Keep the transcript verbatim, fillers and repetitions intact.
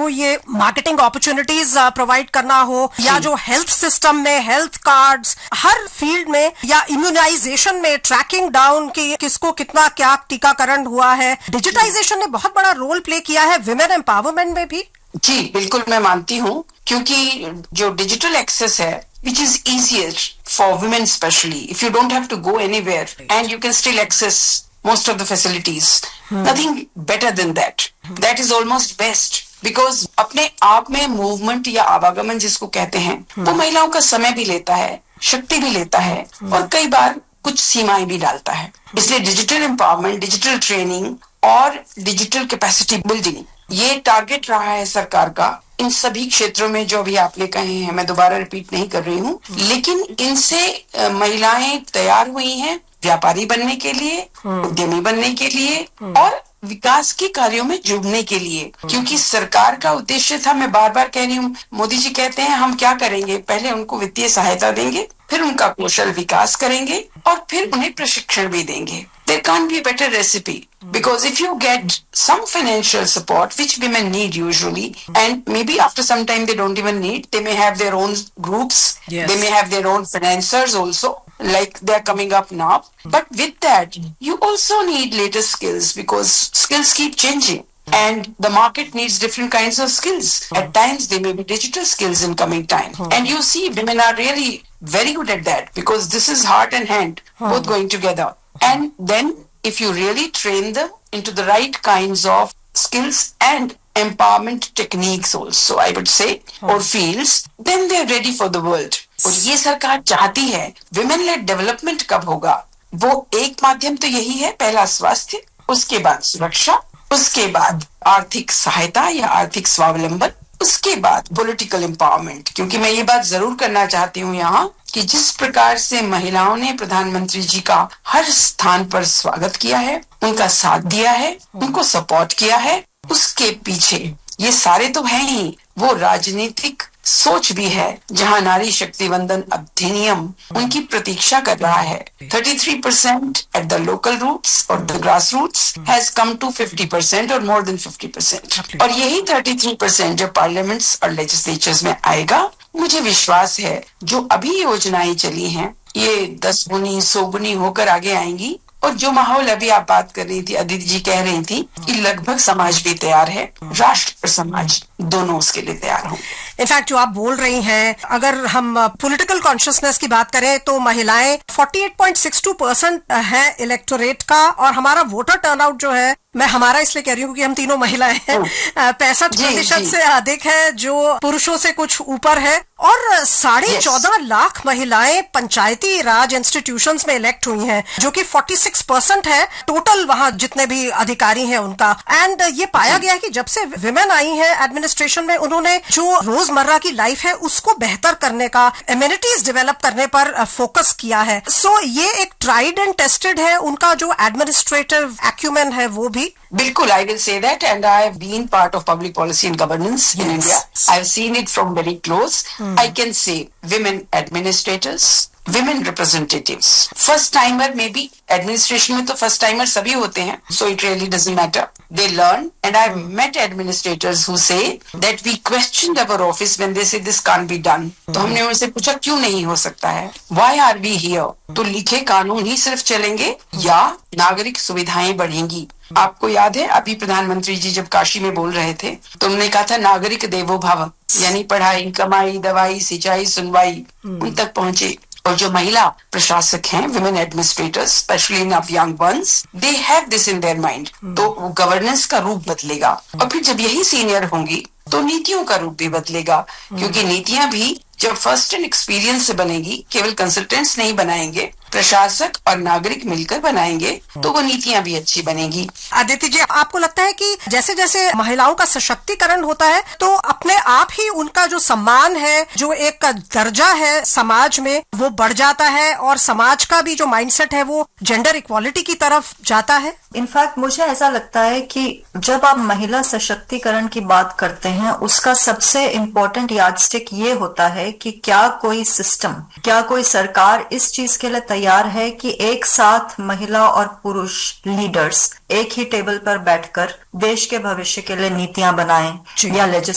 ये marketing opportunities provide करना हो, या जो हेल्थ सिस्टम में हेल्थ कार्ड्स, हर फील्ड में, या इम्यूनाइजेशन में ट्रैकिंग डाउन की किसको कितना क्या टीकाकरण हुआ है, डिजिटाइजेशन ने बहुत बड़ा रोल प्ले किया है विमेन एम्पावरमेंट में भी। जी बिल्कुल, मैं मानती हूँ, क्योंकि जो डिजिटल एक्सेस है which is easier for women especially, if you don't have to go anywhere and you can still access most of the facilities. Hmm. Nothing better than that. Hmm. That is almost best because अपने आप में movement या आवागमन जिसको कहते हैं, hmm. वो महिलाओं का समय भी लेता है, शक्ति भी लेता है, hmm. और कई बार कुछ सीमाएं भी डालता है। इसलिए डिजिटल एम्पावरमेंट, डिजिटल ट्रेनिंग और डिजिटल कैपेसिटी बिल्डिंग ये टारगेट रहा है सरकार का इन सभी क्षेत्रों में जो अभी आपने कहे हैं। मैं दोबारा रिपीट नहीं कर रही हूँ, लेकिन इनसे महिलाएं तैयार हुई हैं व्यापारी बनने के लिए, उद्यमी बनने के लिए और विकास के कार्यों में जुड़ने के लिए। क्योंकि सरकार का उद्देश्य था, मैं बार बार कह रही हूँ, मोदी जी कहते हैं हम क्या करेंगे, पहले उनको वित्तीय सहायता देंगे, फिर उनका कौशल विकास करेंगे और फिर उन्हें प्रशिक्षण भी देंगे। There can't be a better recipe because if you get some financial support, which women need usually, and maybe after some time they don't even need, they may have their own groups, yes. They may have their own financiers also, like they're coming up now. But with that, you also need latest skills because skills keep changing. And the market needs different kinds of skills. At times, they may be digital skills in coming time. And you see, women are really very good at that because this is heart and hand, both going together. And then, if you really train them into the right kinds of skills and empowerment techniques also, I would say, or fields, then they are ready for the world. और ये सरकार चाहती है, women-led development कब होगा? वो एक माध्यम तो यही है, पहला स्वास्थ्य, उसके बाद सुरक्षा, उसके बाद आर्थिक सहायता या आर्थिक स्वावलंबन, उसके बाद पॉलिटिकल एम्पावरमेंट। क्योंकि मैं ये बात जरूर करना चाहती हूँ यहाँ कि जिस प्रकार से महिलाओं ने प्रधानमंत्री जी का हर स्थान पर स्वागत किया है, उनका साथ दिया है, उनको सपोर्ट किया है, उसके पीछे ये सारे तो हैं ही, वो राजनीतिक सोच भी है जहां नारी शक्ति वंदन अधिनियम उनकी प्रतीक्षा कर रहा है। thirty-three percent at the local roots or the grassroots has come to fifty percent or more than fifty percent. और यही thirty-three percent जब पार्लियामेंट्स और लेजिस्लेचर्स में आएगा, मुझे विश्वास है जो अभी योजनाएं चली हैं ये दस गुनी सौ गुनी होकर आगे आएंगी। और जो माहौल अभी आप बात कर रही थी, अदिति जी कह रही थी कि लगभग समाज भी तैयार है, राष्ट्र और समाज दोनों उसके लिए तैयार हों। इनफैक्ट जो आप बोल रही हैं, अगर हम पॉलिटिकल कॉन्शियसनेस की बात करें तो महिलाएं forty-eight point six two percent है इलेक्टोरेट का, और हमारा वोटर टर्नआउट जो है, मैं हमारा इसलिए कह रही हूँ कि हम तीनों महिलाएं हैं, पैंसठ प्रतिशत से अधिक है, जो पुरुषों से कुछ ऊपर है। और साढ़े चौदह लाख महिलाएं पंचायती राज इंस्टीट्यूशंस में इलेक्ट हुई हैं, जो कि छियालीस परसेंट है टोटल वहां जितने भी अधिकारी हैं उनका। एंड ये पाया गया है कि जब से विमेन आई हैं एडमिनिस्ट्रेशन में, उन्होंने जो रोजमर्रा की लाइफ है उसको बेहतर करने का, एम्यूनिटीज डेवलप करने पर फोकस किया है। सो so, ये एक ट्राइड एंड टेस्टेड है, उनका जो एडमिनिस्ट्रेटिव एक्यूमेन है वो भी। बिल्कुल, I will say that, and I have been part of public policy and governance yes. in India. I have seen it from very close. Hmm. I can say women administrators, women representatives, first timer maybe administration में तो first timer सभी होते हैं, so it really doesn't matter. They learn, and I've hmm. met administrators who say that we questioned our office when they say this can't be done. Hmm. तो हमने उनसे पूछा क्यों नहीं हो सकता है? Why are we here? तो लिखे कानून ही सिर्फ चलेंगे या नागरिक सुविधाएं बढ़ेंगी? आपको याद है अभी प्रधानमंत्री जी जब काशी में बोल रहे थे तो उन्होंने कहा था नागरिक देवो भव, यानी पढ़ाई, कमाई, दवाई, सिंचाई, सुनवाई उन तक पहुंचे। और जो महिला प्रशासक हैं, women administrators, especially enough young ones, they have this in their mind. तो गवर्नेंस का रूप बदलेगा, और फिर जब यही सीनियर होंगी तो नीतियों का रूप भी बदलेगा, क्योंकि नीतियां भी जब फर्स्ट एंड एक्सपीरियंस से बनेगी, केवल कंसल्टेंट्स नहीं बनाएंगे, प्रशासक और नागरिक मिलकर बनाएंगे, तो वो नीतियां भी अच्छी बनेगी। अदिति जी, आपको लगता है कि जैसे जैसे महिलाओं का सशक्तिकरण होता है तो अपने आप ही उनका जो सम्मान है, जो एक दर्जा है समाज में, वो बढ़ जाता है, और समाज का भी जो माइंडसेट है वो जेंडर इक्वालिटी की तरफ जाता है? इनफैक्ट मुझे ऐसा लगता है कि जब आप महिला सशक्तिकरण की बात करते हैं, उसका सबसे इम्पोर्टेंट यार्डस्टिक ये होता है कि क्या कोई सिस्टम, क्या कोई सरकार इस चीज के लिए तैयार है कि एक साथ महिला और पुरुष लीडर्स एक ही टेबल पर बैठकर देश के भविष्य के लिए नीतियां बनाएं या